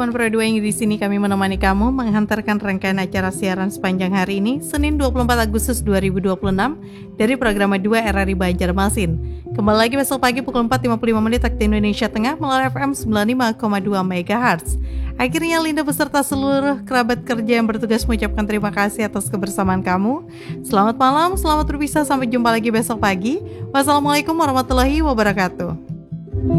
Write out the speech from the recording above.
teman Pro 2 yang di sini kami menemani kamu menghantarkan rangkaian acara siaran sepanjang hari ini, Senin 24 Agustus 2026 dari program 2 RRI Banjarmasin. Kembali lagi besok pagi pukul 4.55 waktu Indonesia Tengah melalui FM 95,2 MHz. Akhirnya Linda beserta seluruh kerabat kerja yang bertugas mengucapkan terima kasih atas kebersamaan kamu. Selamat malam, selamat berpisah, sampai jumpa lagi besok pagi. Wassalamualaikum warahmatullahi wabarakatuh.